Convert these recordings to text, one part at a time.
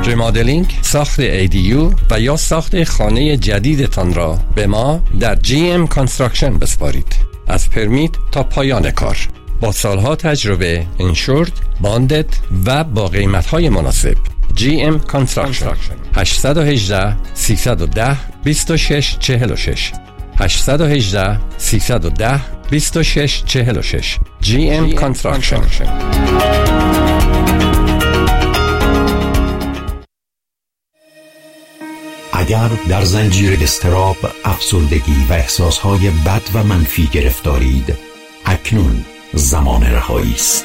ریمادلینگ، ساخت ADU و یا ساخت خانه جدیدتان را به ما در GM Construction بسپارید. از پرمیت تا پایان کار، با سالها تجربه، انشورد، باندد و با قیمت‌های مناسب. GM Construction 818 310 2646 818 310 2646 GM Construction. اگر در زنجیر اضطراب، افسردگی و احساسهای بد و منفی گرفتارید، اکنون زمان رهایی است.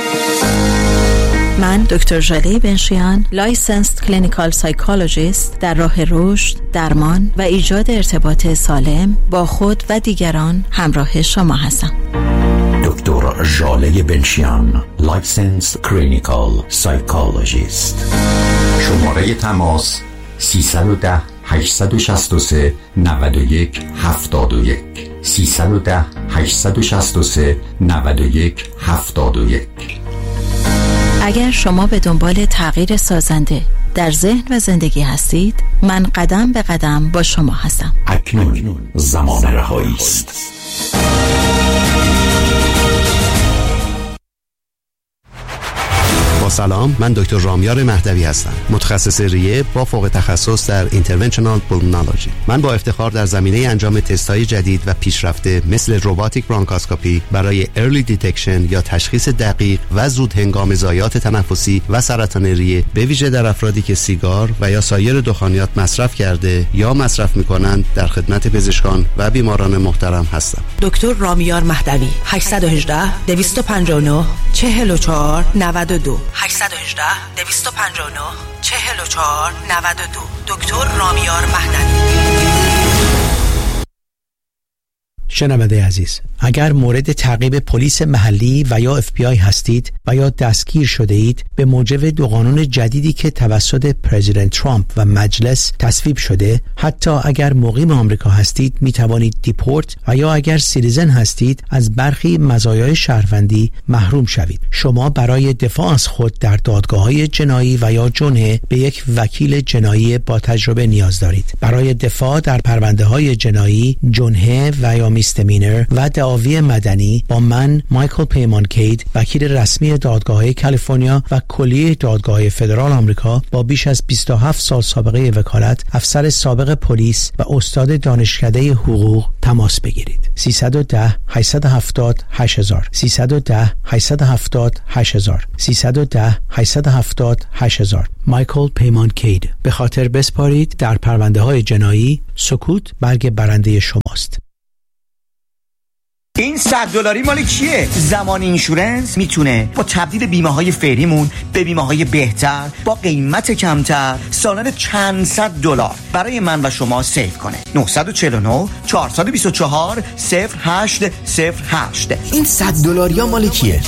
من دکتر ژاله بنشیان، لایسنسد کلینیکال سایکولوژیست، در راه رشد، درمان و ایجاد ارتباط سالم با خود و دیگران همراه شما هستم. دکتر ژاله بنشیان، لایسنسد کلینیکال سایکولوژیست. شماره تماس 310 863 91 71 310 863 91 71. اگر شما به دنبال تغییر سازنده در ذهن و زندگی هستید، من قدم به قدم با شما هستم. اکنون زمان رهایی است. با سلام، من دکتر رامیار مهدوی هستم، متخصص ریه با فوق تخصص در اینترونشنال پولمونولوژی. من با افتخار در زمینه انجام تست‌های جدید و پیشرفته مثل روباتیک برانکاسکوپی برای ارلی دیتکشن یا تشخیص دقیق و زود هنگام ضایعات تنفسی و سرطان ریه، به ویژه در افرادی که سیگار و یا سایر دخانیات مصرف کرده یا مصرف می‌کنند، در خدمت پزشکان و بیماران محترم هستم. دکتر رامیار مهدوی، 818 259 44 92 818 259 44 92. دکتر رامیار مهدوی. شنونده عزیز، اگر مورد تعقیب پلیس محلی و یا FBI هستید و یا دستگیر شده اید به موجب دو قانون جدیدی که توسط پرزیدنت ترامپ و مجلس تصویب شده، حتی اگر مقیم آمریکا هستید می توانید دیپورت و یا اگر سیتیزن هستید از برخی مزایای شهروندی محروم شوید. شما برای دفاع از خود در دادگاه‌های جنایی و یا جنحه به یک وکیل جنایی با تجربه نیاز دارید. برای دفاع در پرونده‌های جنایی، جنحه و یا میستمینر و دعاوی مدنی با من مایکل پیمانکید، وکیل رسمی دادگاه‌های کالیفرنیا و کلیه دادگاه‌های فدرال آمریکا با بیش از 27 سال سابقه وکالت، افسر سابق پلیس و استاد دانشکده حقوق تماس بگیرید. 310 870 8000 310 870 8000 310 870 8000. مایکل پیمانکید. به خاطر بسپارید در پرونده‌های جنایی، سکوت برگ برنده شماست. این $100 مال کیه؟ زمان اینشورنس میتونه با تبدیل بیمه های فعلیمون به بیمه های بهتر با قیمت کمتر سالانه چند $100 برای من و شما سیو کنه. 949 424 0808. این $100 مال کیه؟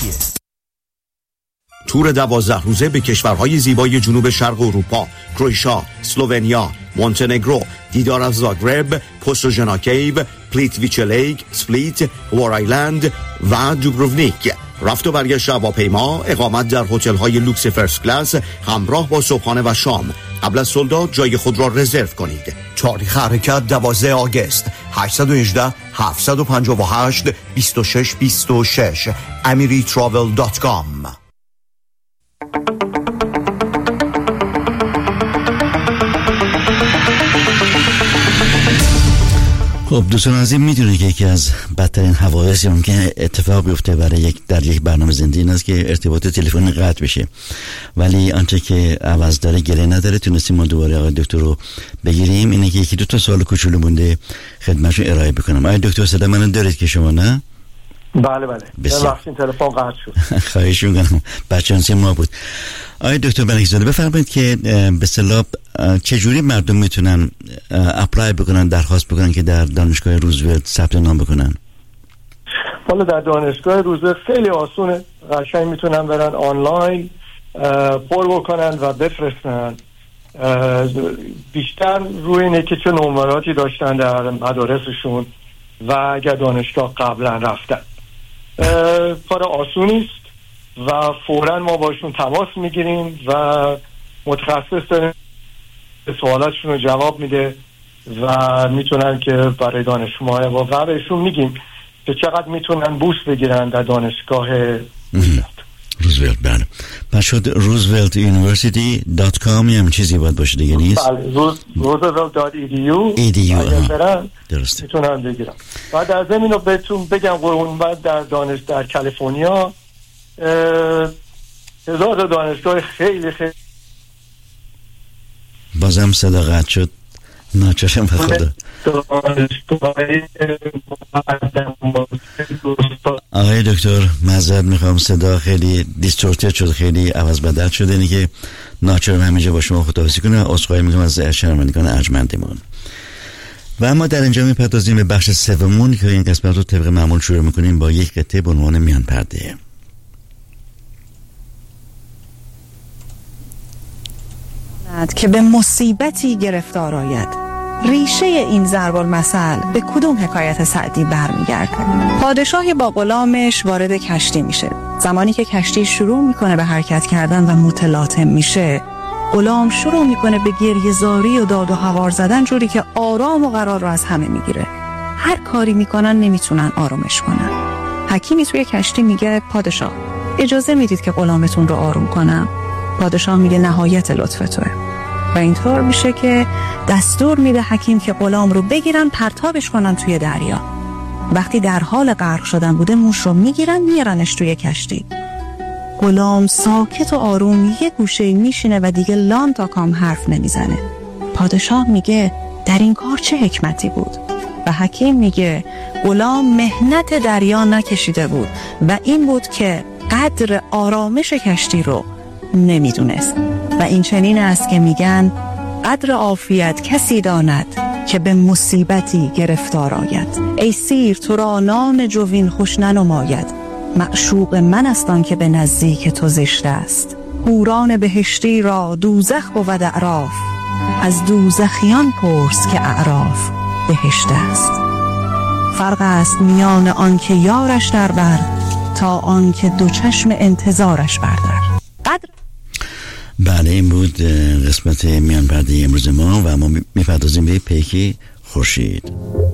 تور 12 روزه به کشورهای زیبای جنوب شرق اروپا، کرواتیا، اسلوونیا، مونتنگرو، دیدار از زاگرب، پوستوژنا کیو، پلیتویچ لیک، سپلیت، وار آیلند و دوبروونیک. رفت و برگشت هواپیما، اقامت در هتل‌های لوکس فرست کلاس همراه با صبحانه و شام. قبل از سولداد جای خود را رزرو کنید. تاریخ حرکت 12 آگوست. 818 758 2626 amiritravel.com. خب دوستان عزیز، میدونید که یکی از بدترین حوادثی ممکنه اتفاق بیفته برای در یک برنامه زنده این است که ارتباط تلفنی قطع بشه، ولی آنچه که عوض داره گله نداره. تونستیم ما دوباره آقای دکتر رو بگیریم. اینه که یکی دو تا سوال کوچولو مونده خدمتشون ارائه بکنم. آقای دکتر صدا منو دارید که شما نه؟ بله ببخشید تلفن قطع شد. خواهش می‌کنم، بچانسی ما بود. آقای دکتر بنکزاده بفرمایید که به اصطلاح چجوری مردم میتونن اپلای بکنن، درخواست بکنن که در دانشگاه روزولت ثبت نام بکنن؟ والا در دانشگاه روزولت خیلی آسونه، قشنگ میتونن برن آنلاین پر بکنن و بفرستن. بیشتر روی اینه که چه نمراتی داشتن در مدارسشون و اگر دانشگاه قبلا رفتن. کار آسونی است و فوراً ما باشون تماس میگیریم و متخصص داریم سوالاتشون رو جواب میده و میتونن که برای دانشجوهای واقعا بهشون میگیم که چقدر میتونن بورس بگیرن در دانشگاه روزولت. بله پس شد rooseveltuniversity.com هم چیزی باید باشه دیگه نیست؟ بله roosevelt.edu درسته میتونن بگیرن. بعد از این رو بهتون بگم قرون بعد در کالیفرنیا 1000 دانشگاه خیلی بازم صدا قطع شد ناچشم به خدا. آقای دکتر معذرت میخوام صدا خیلی دیستورتد شد، خیلی عوض بدل شده، اینه که ناچارم همینجا با شما خداحافظی کنم. عذرخواهی میکنم از شنوندگان ارجمندمون. و اما در اینجا میپردازیم به بخش سومون که این قسمت رو طبق معمول شروع میکنیم با یک قطعه به عنوان میان پرده. که به مصیبتی گرفتار آید. ریشه این ضرب المثل به کدوم حکایت سعدی برمیگرده؟ پادشاهی با غلامش وارد کشتی میشه. زمانی که کشتی شروع میکنه به حرکت کردن و متلاطم میشه، غلام شروع میکنه به گریه‌زاری و داد و هوار زدن، جوری که آرام و قرار رو از همه میگیره. هر کاری میکنن نمیتونن آرومش کنن. حکیمی توی کشتی میگه پادشاه اجازه میدید که غلامتون رو آروم کنم؟ پادشاه میگه نهایت لطف توه. و اینطور میشه که دستور میده حکیم که غلام رو بگیرن پرتابش کنن توی دریا. وقتی در حال غرق شدن بوده موش رو میگیرن میارنش توی کشتی. غلام ساکت و آروم یه گوشه میشینه و دیگه لام تا کام حرف نمیزنه. پادشاه میگه در این کار چه حکمتی بود؟ و حکیم میگه غلام مهنت دریا نکشیده بود و این بود که قدر آرامش کشتی رو نمیدونست. و این چنین است که میگن قدر عافیت کسی داند که به مصیبتی گرفتار آید. ای سیر تو را نان جوین خوش ننماید، معشوق من است آن که به نزدیک تو زشت است. حوران بهشتی را دوزخ بود اعراف، از دوزخیان پرس که اعراف بهشت است. فرق است میان آن که یارش در بر تا آن که دو چشم انتظارش بردر. قدر بله این بود قسمت میان پرده امروز ما و ما میپردازیم به پیکی خورشید.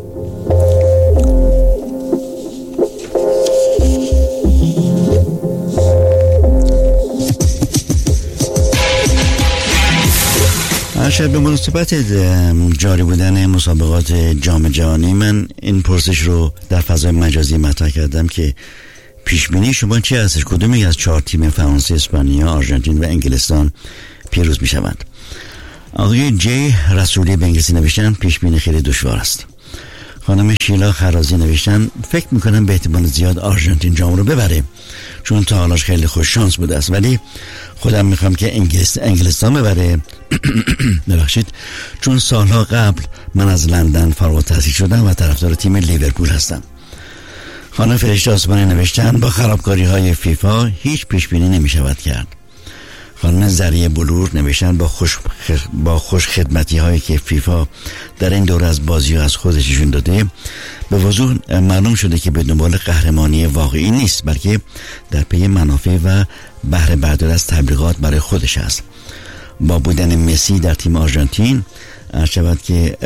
شاید به مناسبت جاری بودن مسابقات جام جهانی من این پرسش رو در فضای مجازی مطرح کردم که پیشبینی شما چی هستش؟ کدومی از 4 تیم فرانسه، اسپانیا، آرژانتین و انگلستان پیروز می شوند؟ آقای جی رسولی به انگلیسی نوشتن پیشبینی خیلی دشوار است. خانم شیلا خرازی نوشتن فکر میکنم به احتمال زیاد آرژانتین جام رو ببره چون تا حالاش خیلی خوش شانس بوده است، ولی خودم میخوام که انگلستان ببره ببخشید، چون سالها قبل من از لندن فارغ التحصیل شدم و طرفدار تیم لیورپول هستم. خانم فرشته آسمانی نوشتن با خرابکاری های فیفا هیچ پیشبینی نمی شود کرد. خانم زریه بلور نوشتن با خوش خدمتی هایی که فیفا در این دوره از بازی از خودشون داده به وضوح معلوم شده که به دنبال قهرمانی واقعی نیست، بلکه در پی منافع و بهره برداری از تبلیغات برای خودش است. با بودن مسی در تیم آرژانتین شود که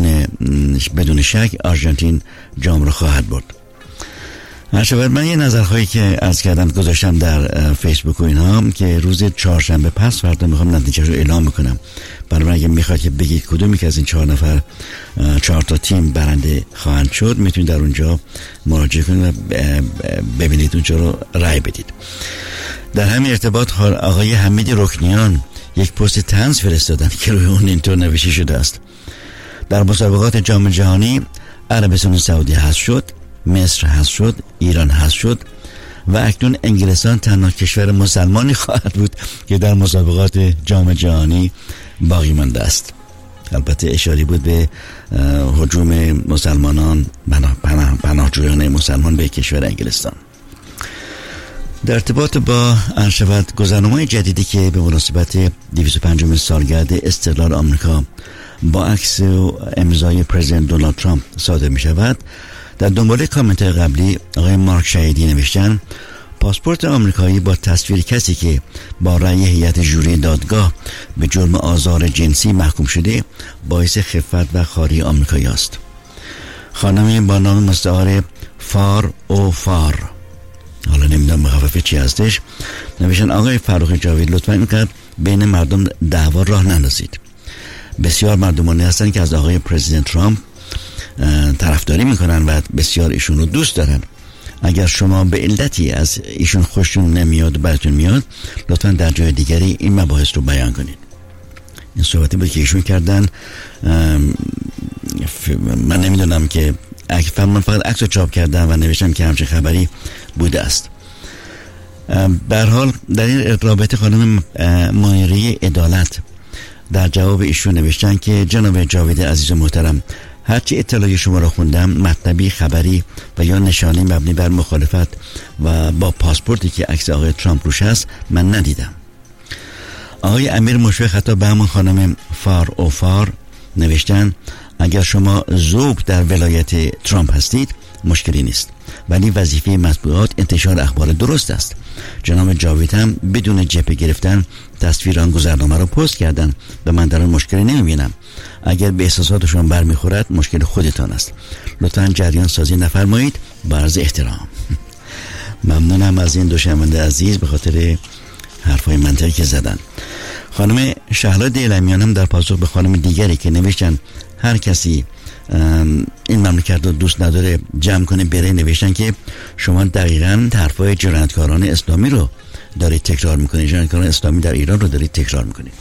بدون شک آرژانتین جام را خواهد برد. من یه نظرهایی که عرض کردم گذاشتم در فیسبوک و اینها که روز چهارشنبه پس فردا میخوام نتیجه رو اعلام میکنم. برای اگه میخواد که بگید کدومی که از این 4 تا تیم برنده خواهند شد میتونید در اونجا مراجعه کنید و ببینید اونجا رو رای بدید. در همین ارتباط آقای حمید رکنیان یک پست طنز فرستادن که روی اون اینطور نوشته شده است: در مسابقات جام جهانی عربستان سعودی حذف شد، مصر حذف شد، ایران حذف شد و اکنون انگلستان تنها کشور مسلمانی خواهد بود که در مسابقات جام جهانی باقی مانده است. البته اشاره بود به هجوم مسلمانان، پناهجویان مسلمان به کشور انگلستان. در ارتباط با گذرنامه‌های جدیدی که به مناسبت 205 سالگرد استقلال آمریکا با عکس و امضای پرزیدنت دونالد ترامپ صادر می شود، در دنبال کامنت قبلی آقای مارک شهیدی نوشتن پاسپورت آمریکایی با تصویر کسی که با رأی هیئت ژوری دادگاه به جرم آزار جنسی محکوم شده باعث خفت و خواری آمریکایی است. خانمی با نام مستعار فار او فار، حالا نمیدونم مخفف چی هستش، نوشتن آقای فروخی جاوید لطفا اینقدر بین مردم دعوا راه نندازید. بسیار مردمانی هستن که از آقای پرزیدنت ترامپ طرفداری میکنن و بسیار ایشون رو دوست دارن. اگر شما به علتی از ایشون خوشتون نمیاد و براتون میاد، لطفا در جای دیگری این مباحث رو بیان کنید. این صحبتی بود که ایشون کردن. من نمیدونم که من فقط عکس رو چاپ کردم و نوشتم که همچین خبری بوده است. به هر حال در این رابطه خانم مایری عدالت در جواب ایشون نوشتن که جناب جاوید عزیز و محترم، هرچی اطلاعی شما را خوندم مطلبی خبری و یا نشانی مبنی بر مخالفت و با پاسپورتی که عکس آقای ترامپ روش هست من ندیدم. آقای امیر مشفق خطاب به همون خانم فار او فار نوشتن اگر شما ذوق در ولایت ترامپ هستید مشکلی نیست، ولی وظیفه مطبوعات انتشار اخبار درست است. جناب جاوید هم بدون جبهه گرفتن تصویر آن گذرنامه را پست کردن و من در آن مشکلی نمیبینم. اگر به احساساتشون برمیخورد مشکل خودتان است. لطفاً جریان سازی نفرمایید با عرض احترام. ممنونم از این دو شنونده عزیز به خاطر حرفای منطقی که زدن. خانم شهلا دیلمیان هم در پاسخ به خانم دیگری که نوشتن هر کسی این مملکت رو دوست نداره جمع کنه بره، نوشتن که شما دقیقاً حرفای جنایتکاران اسلامی رو دارید تکرار میکنید، جنایتکاران اسلامی در ایران رو دارید تکرار میکنید.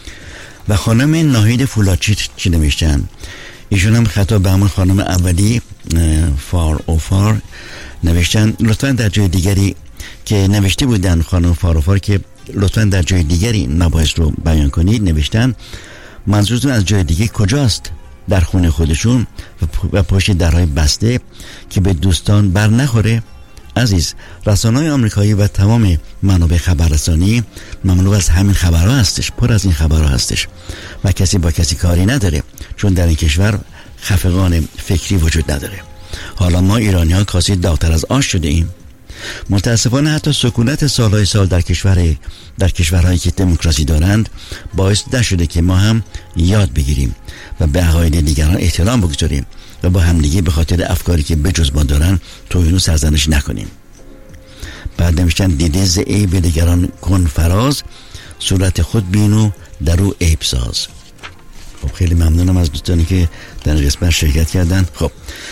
و خانم ناهید فولادچی چی نوشتن؟ ایشون هم خطاب به همون خانم اولی فار او فار نوشتن لطفاً در جای دیگری که نوشته بودن خانم فار او فار که لطفاً در جای دیگری این مباحث رو بیان کنید، نوشتن منظورتون از جای دیگه کجاست؟ در خونه خودشون و پشت درهای بسته که به دوستان بر نخوره؟ عزیز، رسانه‌های آمریکایی و تمام منابع خبررسانی مملو از همین خبرها هستش، پر از این خبرها هستش و کسی با کسی کاری نداره، چون در این کشور خفقان فکری وجود نداره. حالا ما ایرانی‌ها کاسه داغ‌تر از آش شده ایم. متاسفانه حتی سکونت سالهای سال در کشورهایی که دموکراسی دارند باعث نشده که ما هم یاد بگیریم و به عقاید دیگران احترام بگذاریم و با همدیگه به خاطر افکاری که بجز ما دارن توهین و سرزنش نکنیم. بعد نوشتن دیده ز عیب دیگران کن فراز، صورت خود بینو در او عیب ساز. خب خیلی ممنونم از دوستانی که در قسمت شرکت کردن. خب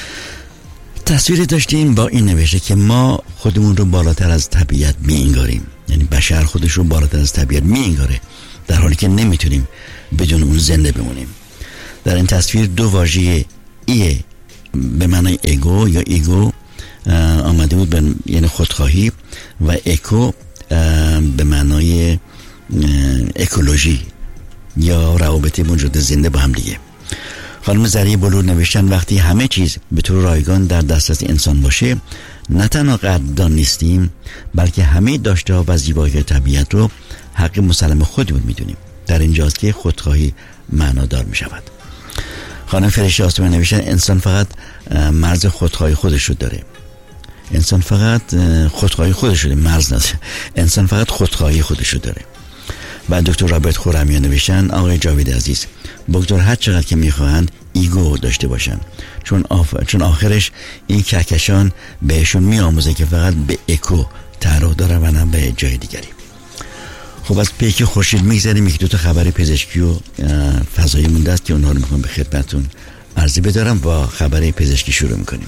تصویری داشتیم با این نوشته که ما خودمون رو بالاتر از طبیعت می‌انگاریم، یعنی بشر خودش رو بالاتر از طبیعت می‌انگاره در حالی که نمیتونیم بدون اون زنده بمونیم. در این تصویر دو واژه ای به معنای ایگو یا ایگو آمده بود یعنی خودخواهی و اکو به معنای اکولوژی یا روابط موجود زنده با هم دیگه. خانم زریع بلور نوشتن وقتی همه چیز به طور رایگان در دسترس انسان باشه نه تنها قدردان نیستیم بلکه همه داشته و زیبایی طبیعت رو حق مسلم خودمون میدونیم. در اینجاست که خودخواهی معنادار می شود. خانم فرشته آسمان نوشتن انسان فقط مرز خودخواهی خودش رو داره. انسان فقط خودخواهی خودش رو داره، مرز نداره. انسان فقط خودخواهی خودش رو داره. و دکتر رابرت خورمیان نوشتن آقای جاوید عزیز بگذار هر چقدر که میخواهند ایگو داشته باشن، چون آخرش این کهکشان بهشون میآموزه که فقط به اکو تعلق داره و نه به جای دیگری. خب از پیک خورشید میگذاریم، یک دوتا خبر پزشکی و فضایی مونده است که اونها رو میخوام به خدمتتون عرضی بدارم. با خبر پزشکی شروع میکنیم.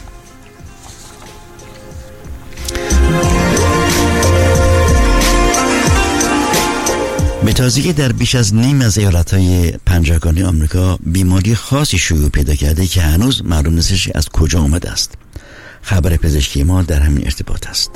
به تازگی در بیش از نیم از ایالت‌های پنجگانه آمریکا بیماری خاصی شیوع پیدا کرده که هنوز معلوم نیستش از کجا اومده است. خبر پزشکی ما در همین ارتباط است.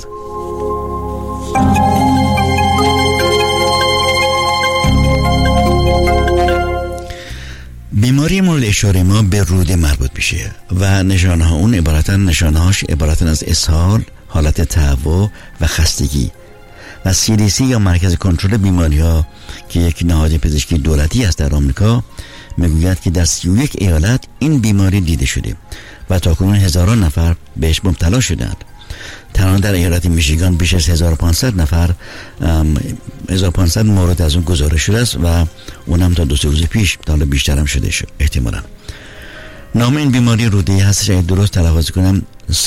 بیماری مورد اشاره ما به روده مربوط میشه و نشانه‌هاش عبارتن از اسهال، حالت تهوع و خستگی. و CDC یا مرکز کنترل بیماری‌ها که یک نهاد پزشکی دولتی است در آمریکا میگوید که در 31 ایالت این بیماری دیده شده و تاکنون هزاران نفر بهش مبتلا شدند. تنها در ایالت میشیگان بیش از 1500 نفر 1500 مورد از اون گزارش شده است و اونم تا 2 روز پیش، تا حالا بیشتر هم شده احتمالاً. نام این بیماری روده‌ای هستش، اگه درست تلفظ کنم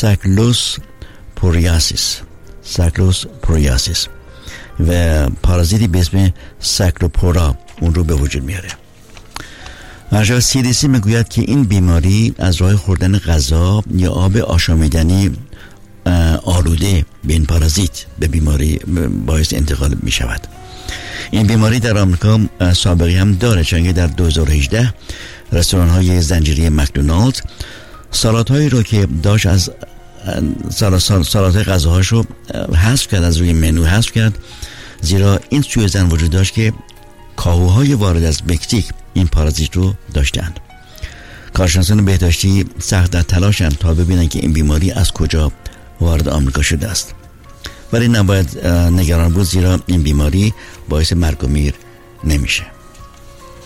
سایکلوسپوریاسیس و پارازیتی به اسم سایکلوپورا اون رو به وجود میاره. مرجع CDC میگوید که این بیماری از راه خوردن غذا یا آب آشامیدنی آلوده به این پارازیت به بیماری باعث انتقال می شود. این بیماری در آمریکا سابقه هم داره، چون در 2018 رستوران های زنجیره مکدونالد سالات هایی رو که داشت از سالات غذاهاش رو حذف کرد، از روی منو حذف کرد، زیرا این سوء ظن وجود داشت که کاهوهای وارد از مکزیک این پارازیت رو داشتند. کارشناسان بهداشتی سخت در تلاشند تا ببینن که این بیماری از کجا وارد آمریکا شده است، ولی نباید نگران بود، زیرا این بیماری باعث مرگ و میر نمیشه.